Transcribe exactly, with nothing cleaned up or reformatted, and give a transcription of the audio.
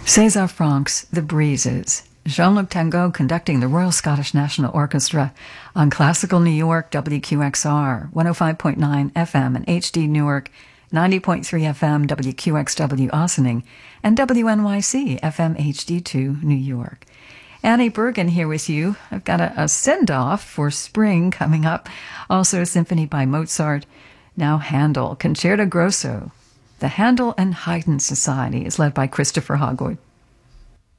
César Franck's The Breezes. Jean-Luc Tango conducting the Royal Scottish National Orchestra on Classical New York W Q X R, one oh five point nine F M and H D Newark, ninety point three F M W Q X W Ossining, and W N Y C F M H D two New York. Annie Bergen here with you. I've got a, a send-off for spring coming up. Also a symphony by Mozart. Now Handel, Concerto Grosso. The Handel and Haydn Society is led by Christopher Hogwood.